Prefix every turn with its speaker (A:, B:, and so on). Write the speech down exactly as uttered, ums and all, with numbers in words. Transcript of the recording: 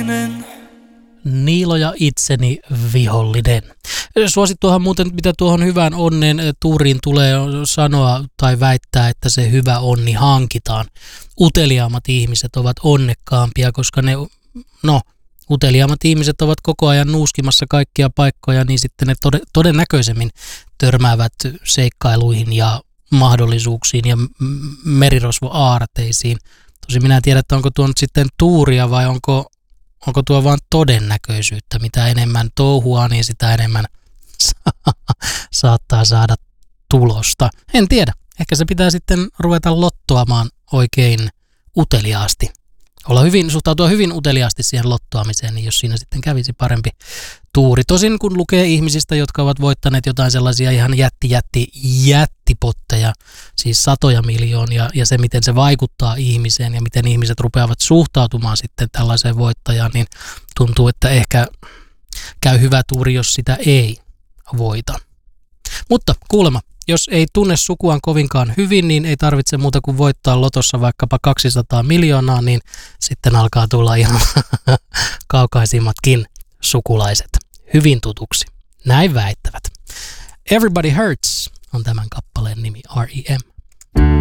A: vihollinen.
B: Niilo ja itseni vihollinen. Suosittuahan muuten, mitä tuohon hyvään onnen tuuriin tulee sanoa tai väittää, että se hyvä onni hankitaan. Uteliaammat ihmiset ovat onnekkaampia, koska ne, no, uteliaammat ihmiset ovat koko ajan nuuskimassa kaikkia paikkoja, niin sitten ne tod- todennäköisemmin törmäävät seikkailuihin ja mahdollisuuksiin ja merirosvoaarteisiin. Tosin minä en tiedä, että onko tuo nyt sitten tuuria vai onko, onko tuo vain todennäköisyyttä. Mitä enemmän touhua, niin sitä enemmän saattaa saada tulosta. En tiedä. Ehkä se pitää sitten ruveta lottoamaan oikein uteliaasti. Olla hyvin, suhtautua hyvin uteliaasti siihen lottoamiseen, niin jos siinä sitten kävisi parempi tuuri. Tosin kun lukee ihmisistä, jotka ovat voittaneet jotain sellaisia ihan jätti, jätti, jättipotteja, siis satoja miljoonia, ja se miten se vaikuttaa ihmiseen ja miten ihmiset rupeavat suhtautumaan sitten tällaiseen voittajaan, niin tuntuu, että ehkä käy hyvä tuuri, jos sitä ei voita. Mutta kuulemma, jos ei tunne sukuaan kovinkaan hyvin, niin ei tarvitse muuta kuin voittaa lotossa vaikkapa kaksisataa miljoonaa, niin sitten alkaa tulla ihan kaukaisimmatkin sukulaiset hyvin tutuksi. Näin väittävät. Everybody Hurts on tämän kappaleen nimi, R E M.